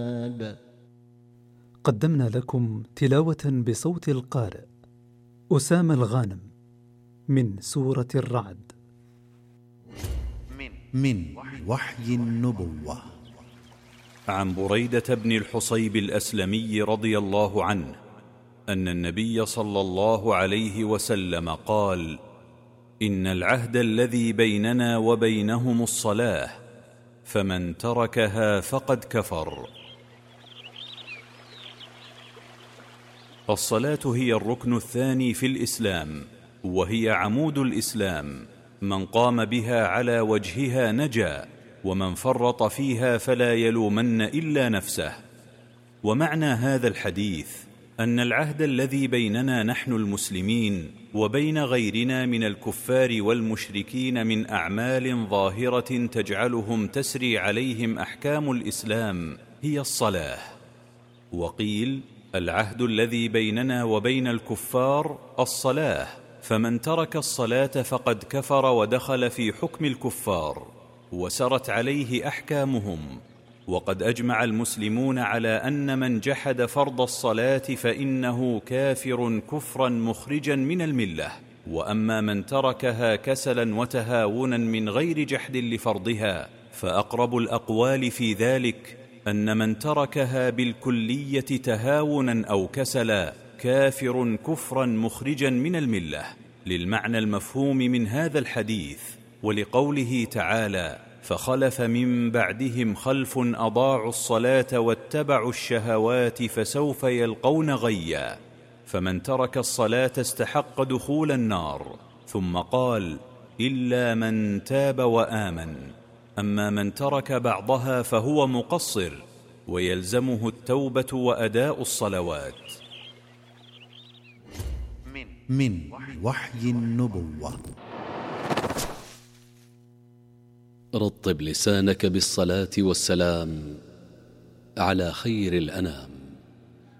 قدمنا لكم تلاوة بصوت القارئ أسامة الغانم من سورة الرعد من وحي النبوة. عن بريدة بن الحصيب الأسلمي رضي الله عنه أن النبي صلى الله عليه وسلم قال: إن العهد الذي بيننا وبينهم الصلاة، فمن تركها فقد كفر. الصلاة هي الركن الثاني في الإسلام، وهي عمود الإسلام. من قام بها على وجهها نجا، ومن فرط فيها فلا يلومن إلا نفسه. ومعنى هذا الحديث أن العهد الذي بيننا نحن المسلمين وبين غيرنا من الكفار والمشركين من أعمال ظاهرة تجعلهم تسري عليهم أحكام الإسلام هي الصلاة. وقيل: العهد الذي بيننا وبين الكفار الصلاة، فمن ترك الصلاة فقد كفر ودخل في حكم الكفار، وسرت عليه أحكامهم. وقد أجمع المسلمون على أن من جحد فرض الصلاة فإنه كافر كفرا مخرجا من الملة. وأما من تركها كسلا وتهاونا من غير جحد لفرضها، فأقرب الأقوال في ذلك أن من تركها بالكلية تهاونا أو كسلا كافر كفرا مخرجا من الملة، للمعنى المفهوم من هذا الحديث، ولقوله تعالى: فخلف من بعدهم خلف أضاعوا الصلاة واتبعوا الشهوات فسوف يلقون غيا. فمن ترك الصلاة استحق دخول النار. ثم قال: إلا من تاب وآمن. أما من ترك بعضها فهو مقصر، ويلزمه التوبة وأداء الصلوات. من وحي النبوة. رطب لسانك بالصلاة والسلام على خير الأنام.